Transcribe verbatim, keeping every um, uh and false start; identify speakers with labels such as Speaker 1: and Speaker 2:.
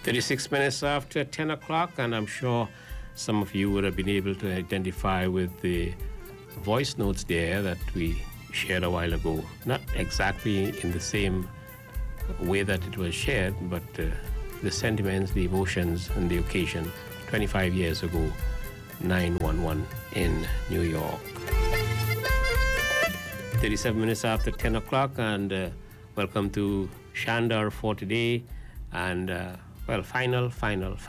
Speaker 1: thirty-six minutes after ten o'clock, and I'm sure some of you would have been able to identify with the voice notes there that we shared a while ago. Not exactly in the same way that it was shared, but uh, the sentiments, the emotions, and the occasion twenty-five years ago, nine one one in New York. thirty-seven minutes after ten o'clock, and uh, welcome to Shandar for today. And, uh, well, final, final,